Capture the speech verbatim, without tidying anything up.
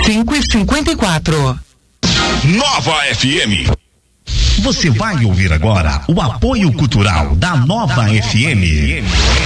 cinco e cinquenta e quatro. Nova F M. Você vai ouvir agora o apoio cultural da Nova F M.